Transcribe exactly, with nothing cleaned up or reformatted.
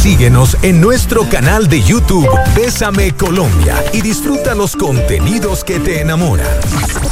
Síguenos en nuestro canal de YouTube Bésame Colombia y disfruta los contenidos que te enamoran.